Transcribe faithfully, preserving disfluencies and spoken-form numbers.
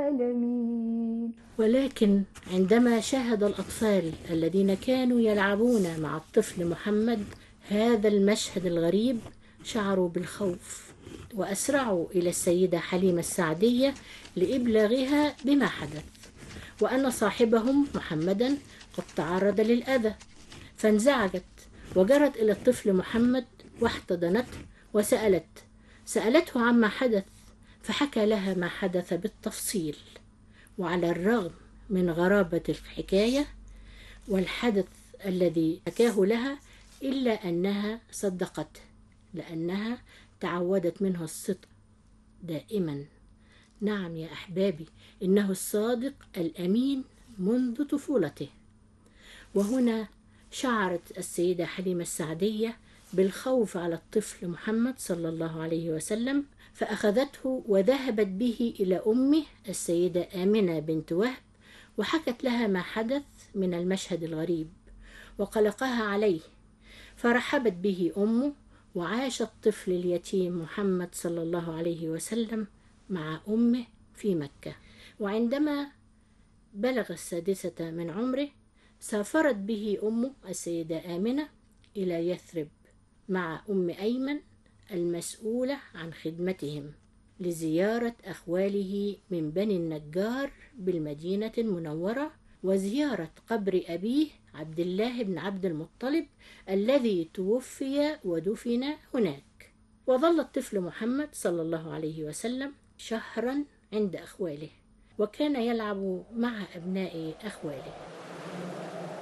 العالمين. ولكن عندما شاهد الأطفال الذين كانوا يلعبون مع الطفل محمد هذا المشهد الغريب شعروا بالخوف، وأسرعوا إلى السيدة حليمة السعدية لإبلاغها بما حدث، وأن صاحبهم محمدا قد تعرض للأذى. فانزعجت وجرت إلى الطفل محمد واحتضنته وسألت سألته عما حدث، فحكى لها ما حدث بالتفصيل. وعلى الرغم من غرابة الحكاية والحدث الذي حكاه لها إلا أنها صدقته، لأنها تعودت منه الصدق دائما. نعم يا أحبابي، إنه الصادق الأمين منذ طفولته. وهنا شعرت السيدة حليمة السعدية بالخوف على الطفل محمد صلى الله عليه وسلم، فأخذته وذهبت به إلى أمه السيدة آمنة بنت وهب، وحكت لها ما حدث من المشهد الغريب وقلقها عليه. فرحبت به أمه، وعاش الطفل اليتيم محمد صلى الله عليه وسلم مع أمه في مكة. وعندما بلغ السادسة من عمره سافرت به أمه السيدة آمنة إلى يثرب مع أم أيمن المسؤولة عن خدمتهم لزيارة أخواله من بني النجار بالمدينة المنورة، وزيارة قبر أبيه عبد الله بن عبد المطلب الذي توفي ودفن هناك. وظل الطفل محمد صلى الله عليه وسلم شهرا عند أخواله، وكان يلعب مع أبناء أخواله.